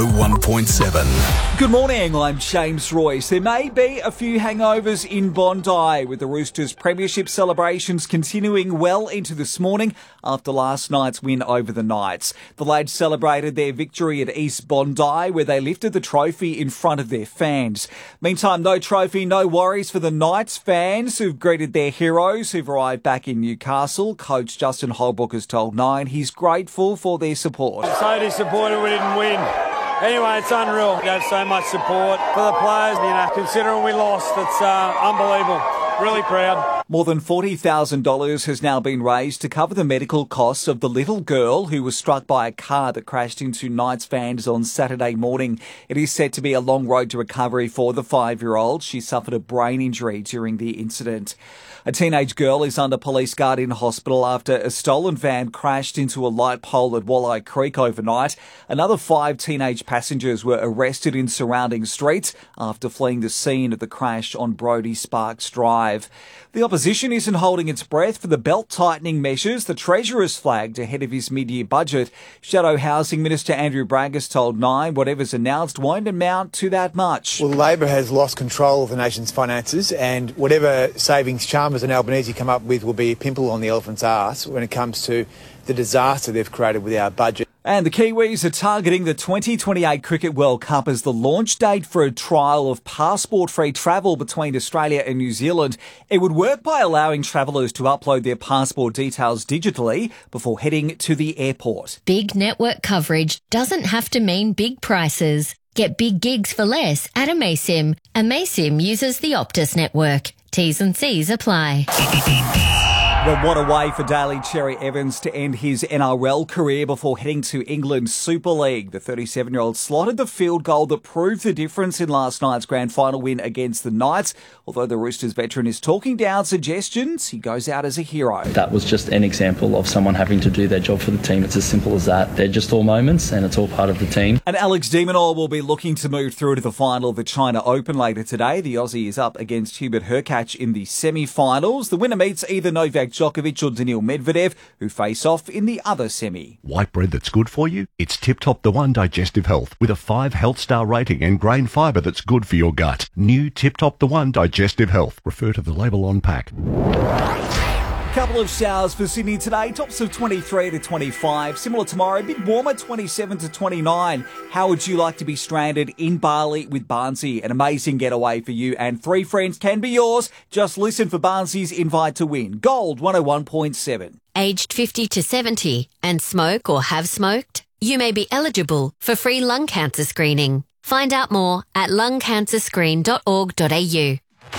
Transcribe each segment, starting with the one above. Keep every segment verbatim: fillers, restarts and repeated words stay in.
oh one point seven. Good morning, I'm James Royce. There may be a few hangovers in Bondi, with the Roosters' premiership celebrations continuing well into this morning after last night's win over the Knights. The lads celebrated their victory at East Bondi, where they lifted the trophy in front of their fans. Meantime, no trophy, no worries for the Knights fans who've greeted their heroes who've arrived back in Newcastle. Coach Justin Holbrook has told Nine he's grateful for their support. So disappointed we didn't win. Anyway, it's unreal. We have so much support for the players. You know, considering we lost, it's uh, unbelievable. Really proud. More than forty thousand dollars has now been raised to cover the medical costs of the little girl who was struck by a car that crashed into Knights fans on Saturday morning. It is said to be a long road to recovery for the five-year-old. She suffered a brain injury during the incident. A teenage girl is under police guard in hospital after a stolen van crashed into a light pole at Walleye Creek overnight. Another five teenage passengers were arrested in surrounding streets after fleeing the scene of the crash on Brodie Sparks Drive. The opposition isn't holding its breath for the belt-tightening measures the Treasurer has flagged ahead of his mid-year budget. Shadow Housing Minister Andrew Bragg has told Nine whatever's announced won't amount to that much. Well, Labor has lost control of the nation's finances, and whatever savings Chalmers and Albanese come up with will be a pimple on the elephant's arse when it comes to the disaster they've created with our budget. And the Kiwis are targeting the twenty twenty-eight Cricket World Cup as the launch date for a trial of passport-free travel between Australia and New Zealand. It would work by allowing travellers to upload their passport details digitally before heading to the airport. Big network coverage doesn't have to mean big prices. Get big gigs for less at Amaysim. Amaysim uses the Optus network. T's and C's apply. Well, what a way for Daly Cherry Evans to end his N R L career before heading to England's Super League. The thirty-seven-year-old slotted the field goal that proved the difference in last night's grand final win against the Knights. Although the Roosters veteran is talking down suggestions, he goes out as a hero. That was just an example of someone having to do their job for the team. It's as simple as that. They're just all moments and it's all part of the team. And Alex de Minaur will be looking to move through to the final of the China Open later today. The Aussie is up against Hubert Hurkacz in the semi-finals. The winner meets either Novak Djokovic or Daniil Medvedev, who face off in the other semi. White bread that's good for you? It's Tip Top the One Digestive Health with a five health star rating and grain fibre that's good for your gut. New Tip Top the One Digestive Health. Refer to the label on pack. Couple of showers for Sydney today, tops of twenty-three to twenty-five. Similar tomorrow, a bit warmer, twenty-seven to twenty-nine. How would you like to be stranded in Bali with Barnsey? An amazing getaway for you and three friends can be yours. Just listen for Barnsey's invite to win. Gold one oh one point seven. Aged fifty to seventy and smoke or have smoked? You may be eligible for free lung cancer screening. Find out more at lung cancer screen dot org dot a u.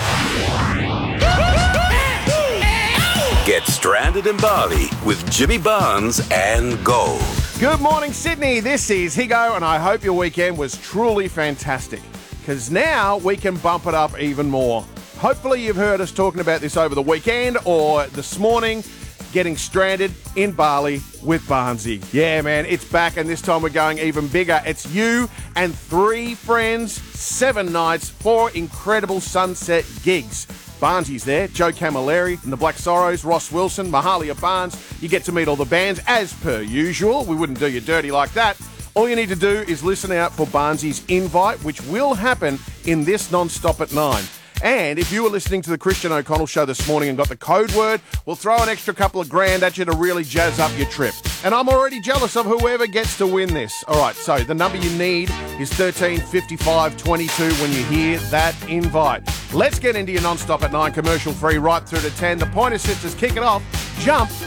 Get stranded in Bali with Jimmy Barnes and Gold. Good morning, Sydney. This is Higo, and I hope your weekend was truly fantastic, because now we can bump it up even more. Hopefully you've heard us talking about this over the weekend or this morning, getting stranded in Bali with Barnsey. Yeah, man, it's back, and this time we're going even bigger. It's you and three friends, seven nights, four incredible sunset gigs. Barnsey's there, Joe Camilleri and the Black Sorrows, Ross Wilson, Mahalia Barnes. You get to meet all the bands as per usual. We wouldn't do you dirty like that. All you need to do is listen out for Barnsey's invite, which will happen in this non-stop at nine. And if you were listening to the Christian O'Connell show this morning and got the code word, we'll throw an extra couple of grand at you to really jazz up your trip. And I'm already jealous of whoever gets to win this. All right, so the number you need is thirteen fifty-five twenty-two when you hear that invite. Let's get into your non-stop at nine, commercial free right through to ten. The Pointer Sisters kick it off. Jump.